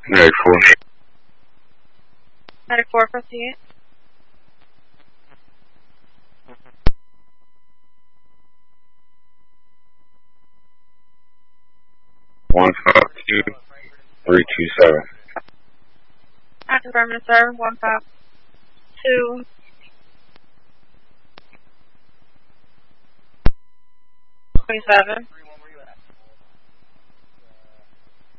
Medic 4. Medic 4, proceed. One 52327. Affirmative, sir. 152. 27.